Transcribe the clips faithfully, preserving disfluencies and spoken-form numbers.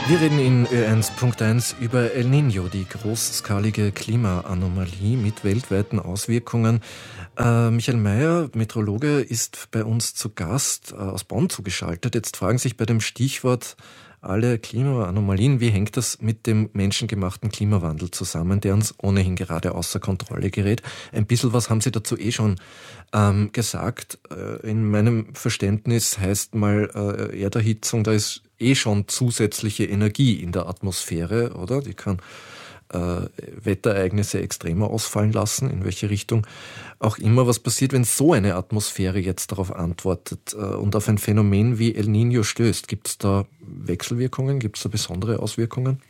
Wir reden in Ö eins Punkt eins über El Niño, die großskalige Klimaanomalie mit weltweiten Auswirkungen. Äh, Michael Mayer, Meteorologe, ist bei uns zu Gast, äh, aus Bonn zugeschaltet. Jetzt fragen sich bei dem Stichwort alle Klimaanomalien, wie hängt das mit dem menschengemachten Klimawandel zusammen, der uns ohnehin gerade außer Kontrolle gerät? Ein bisschen was haben Sie dazu eh schon ähm, gesagt. Äh, in meinem Verständnis heißt mal äh, Erderhitzung, da ist eh schon zusätzliche Energie in der Atmosphäre, oder? Die kann äh, Wetterereignisse extremer ausfallen lassen, in welche Richtung auch immer. Was passiert, wenn so eine Atmosphäre jetzt darauf antwortet äh, und auf ein Phänomen wie El Niño stößt? Gibt es da Wechselwirkungen? Gibt es da besondere Auswirkungen?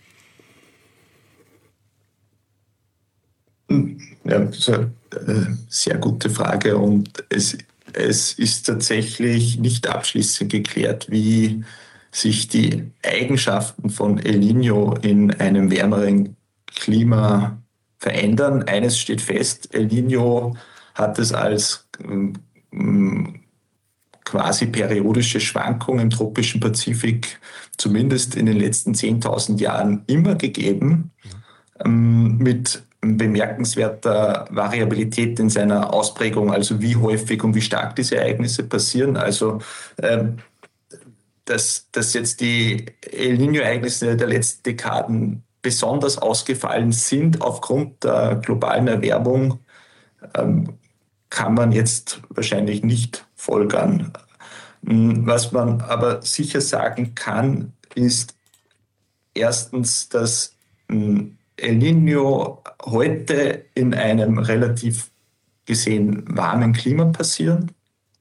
Ja, das ist eine sehr gute Frage und es, es ist tatsächlich nicht abschließend geklärt, wie sich die Eigenschaften von El Niño in einem wärmeren Klima verändern. Eines steht fest, El Niño hat es als ähm, quasi periodische Schwankung im tropischen Pazifik zumindest in den letzten zehntausend Jahren immer gegeben, ähm, mit bemerkenswerter Variabilität in seiner Ausprägung, also wie häufig und wie stark diese Ereignisse passieren. Also ähm, dass, dass jetzt die El Niño-Ereignisse der letzten Dekaden besonders ausgefallen sind aufgrund der globalen Erwärmung, ähm, kann man jetzt wahrscheinlich nicht folgern. Was man aber sicher sagen kann, ist erstens, dass El Niño heute in einem relativ gesehen warmen Klima passiert.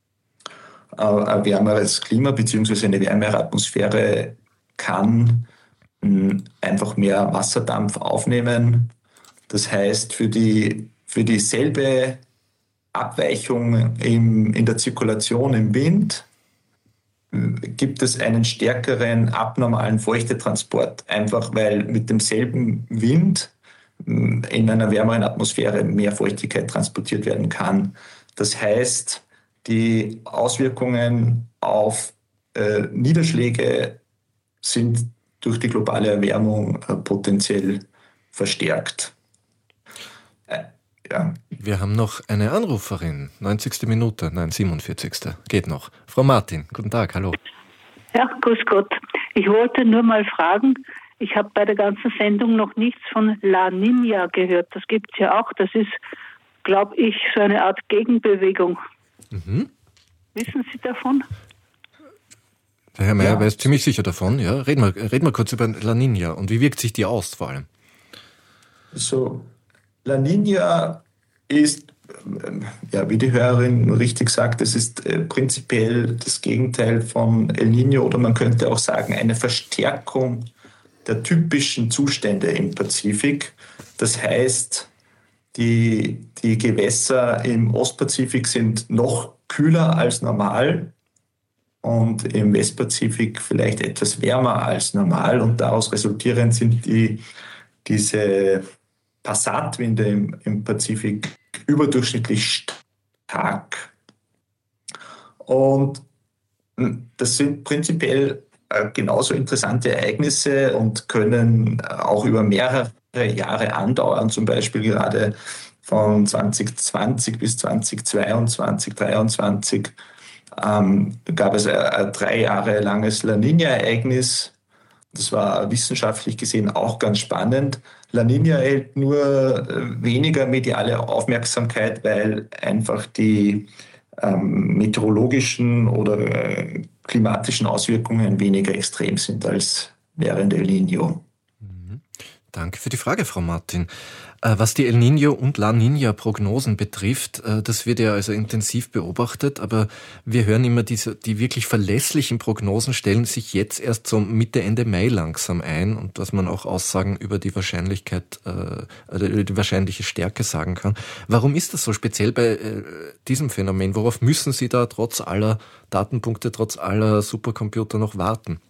Ein wärmeres Klima bzw. eine wärmere Atmosphäre kann einfach mehr Wasserdampf aufnehmen. Das heißt, für die für dieselbe Abweichung im, in der Zirkulation im Wind gibt es einen stärkeren abnormalen Feuchtetransport, einfach weil mit demselben Wind in einer wärmeren Atmosphäre mehr Feuchtigkeit transportiert werden kann. Das heißt, die Auswirkungen auf äh, Niederschläge sind durch die globale Erwärmung äh, potenziell verstärkt. Äh, ja. Wir haben noch eine Anruferin, neunzigste Minute, nein, siebenundvierzigste Geht noch. Frau Martin, guten Tag, hallo. Ja, grüß Gott. Ich wollte nur mal fragen, ich habe bei der ganzen Sendung noch nichts von La Niña gehört. Das gibt es ja auch. Das ist, glaube ich, so eine Art Gegenbewegung. Mhm. Wissen Sie davon? Der Herr Mayer ja. weiß ziemlich sicher davon. Ja, reden wir, reden wir kurz über La Niña und wie wirkt sich die aus vor allem? So, La Niña ist, ja, wie die Hörerin richtig sagt, es ist äh, prinzipiell das Gegenteil von El Niño oder man könnte auch sagen eine Verstärkung der typischen Zustände im Pazifik. Das heißt, die, die Gewässer im Ostpazifik sind noch kühler als normal und im Westpazifik vielleicht etwas wärmer als normal und daraus resultierend sind die, diese Passatwinde im, im Pazifik überdurchschnittlich stark. Und das sind prinzipiell genauso interessante Ereignisse und können auch über mehrere Jahre andauern, zum Beispiel gerade von zwanzig zwanzig bis zwanzig zweiundzwanzig, dreiundzwanzig ähm, gab es ein, ein drei Jahre langes La Niña-Ereignis. Das war wissenschaftlich gesehen auch ganz spannend. La Niña erhält nur weniger mediale Aufmerksamkeit, weil einfach die ähm, meteorologischen oder äh, klimatischen Auswirkungen weniger extrem sind als während El Niño. Mhm. Danke für die Frage, Frau Martin. Was die El Niño und La Niña Prognosen betrifft, das wird ja also intensiv beobachtet, aber wir hören immer, diese, die wirklich verlässlichen Prognosen stellen sich jetzt erst so Mitte, Ende Mai langsam ein und dass man auch Aussagen über die Wahrscheinlichkeit, äh, über die wahrscheinliche Stärke sagen kann. Warum ist das so speziell bei äh, diesem Phänomen? Worauf müssen Sie da trotz aller Datenpunkte, trotz aller Supercomputer noch warten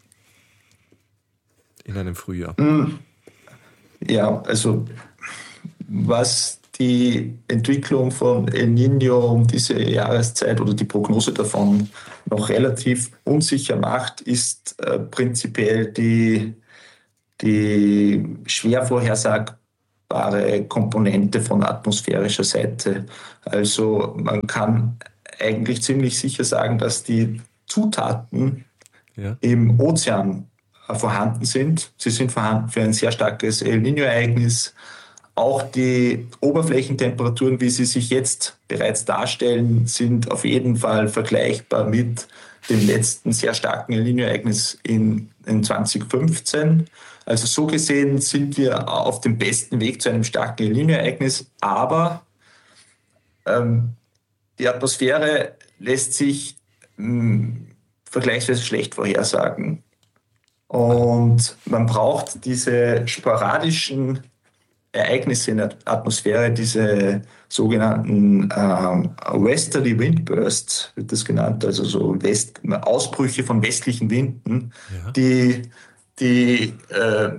in einem Frühjahr? Ja, also was die Entwicklung von El Niño um diese Jahreszeit oder die Prognose davon noch relativ unsicher macht, ist äh, prinzipiell die die schwer vorhersagbare Komponente von atmosphärischer Seite. Also man kann eigentlich ziemlich sicher sagen, dass die Zutaten ja. im Ozean vorhanden sind. Sie sind vorhanden für ein sehr starkes El Niño-Ereignis. Auch die Oberflächentemperaturen, wie sie sich jetzt bereits darstellen, sind auf jeden Fall vergleichbar mit dem letzten sehr starken El Niño-Ereignis in, in zwanzig fünfzehn. Also so gesehen sind wir auf dem besten Weg zu einem starken El Niño-Ereignis, aber ähm, die Atmosphäre lässt sich mh, vergleichsweise schlecht vorhersagen. Und man braucht diese sporadischen Ereignisse in der Atmosphäre, diese sogenannten ähm, Westerly Windbursts, wird das genannt, also so West- Ausbrüche von westlichen Winden, ja. die, die äh,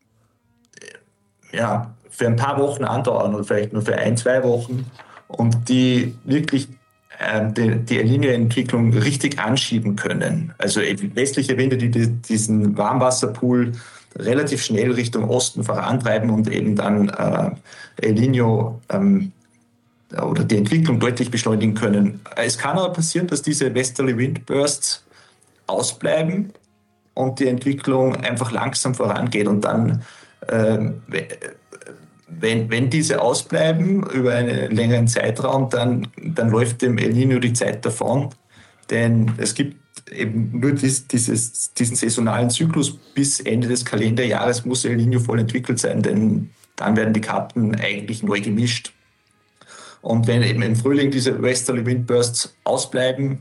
ja, für ein paar Wochen andauern oder vielleicht nur für ein, zwei Wochen und die wirklich äh, die, die El Niño-Entwicklung richtig anschieben können. Also westliche Winde, die, die diesen Warmwasserpool relativ schnell Richtung Osten vorantreiben und eben dann äh, El Niño ähm, oder die Entwicklung deutlich beschleunigen können. Es kann aber passieren, dass diese Westerly Windbursts ausbleiben und die Entwicklung einfach langsam vorangeht. Und dann, äh, wenn, wenn diese ausbleiben über einen längeren Zeitraum, dann, dann läuft dem El Niño die Zeit davon. Denn es gibt eben nur dies, dieses, diesen saisonalen Zyklus bis Ende des Kalenderjahres muss El Niño voll entwickelt sein, denn dann werden die Karten eigentlich neu gemischt. Und wenn eben im Frühling diese Westerly Windbursts ausbleiben,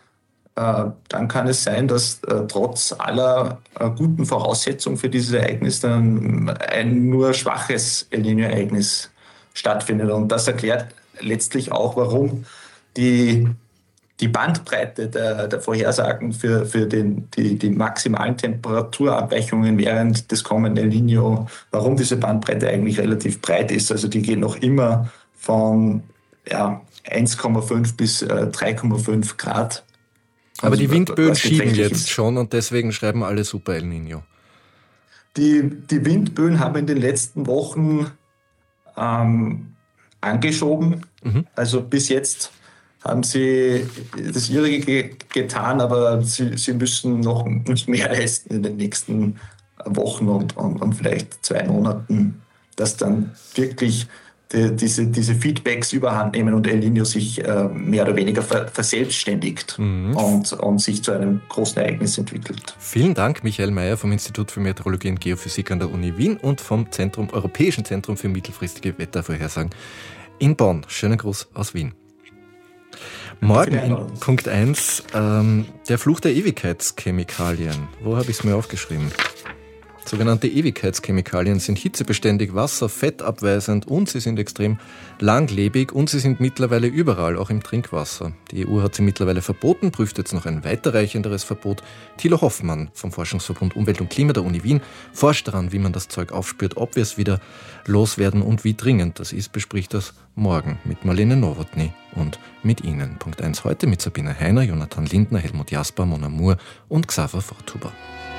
äh, dann kann es sein, dass äh, trotz aller äh, guten Voraussetzungen für dieses Ereignis dann ein nur schwaches El Niño-Ereignis stattfindet. Und das erklärt letztlich auch, warum die Die Bandbreite der, der Vorhersagen für, für den, die, die maximalen Temperaturabweichungen während des kommenden El Niño, warum diese Bandbreite eigentlich relativ breit ist. Also die geht noch immer von ja, eins Komma fünf bis äh, drei Komma fünf Grad. Aber also, die Windböen schieben jetzt ist. schon und deswegen schreiben alle Super El Niño. Die, die Windböen haben in den letzten Wochen ähm, angeschoben. Mhm. Also bis jetzt haben sie das Ihrige ge- getan, aber sie, sie müssen noch nicht mehr leisten in den nächsten Wochen und, und, und vielleicht zwei Monaten, dass dann wirklich die, diese, diese Feedbacks überhand nehmen und El Niño sich äh, mehr oder weniger ver- verselbstständigt mhm. und, und sich zu einem großen Ereignis entwickelt. Vielen Dank, Michael Mayer vom Institut für Meteorologie und Geophysik an der Uni Wien und vom Zentrum, Europäischen Zentrum für mittelfristige Wettervorhersagen in Bonn. Schönen Gruß aus Wien. Morgen in Punkt eins, ähm, der Fluch der Ewigkeitschemikalien. Wo habe ich es mir aufgeschrieben? Sogenannte Ewigkeitschemikalien sind hitzebeständig, wasser-, fettabweisend und sie sind extrem langlebig und sie sind mittlerweile überall, auch im Trinkwasser. Die E U hat sie mittlerweile verboten, prüft jetzt noch ein weiterreichenderes Verbot. Thilo Hoffmann vom Forschungsverbund Umwelt und Klima der Uni Wien forscht daran, wie man das Zeug aufspürt, ob wir es wieder loswerden und wie dringend das ist, bespricht das morgen mit Marlene Nowotny und mit Ihnen. Punkt eins heute mit Sabine Heiner, Jonathan Lindner, Helmut Jasper, Mona Moore und Xaver Forthuber.